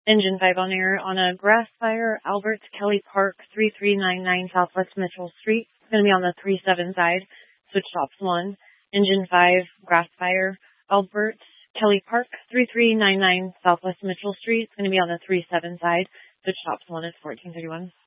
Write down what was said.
Engine 5 on air on a grass fire, Albert Kelly Park, 3399 Southwest Mitchell Street. It's going to be on the 37 side. Switch stops 1. Engine 5, grass fire, Albert Kelly Park, 3399 Southwest Mitchell Street. It's going to be on the 37 side. Switch stops 1 is 1431.